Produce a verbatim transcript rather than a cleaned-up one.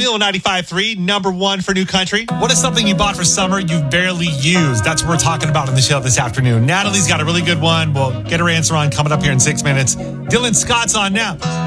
Real ninety-five point three, number one for New Country. What is something you bought for summer you've barely used? That's what we're talking about on the show this afternoon. Natalie's got a really good one. We'll get her answer on coming up here in six minutes. Dylan Scott's on now.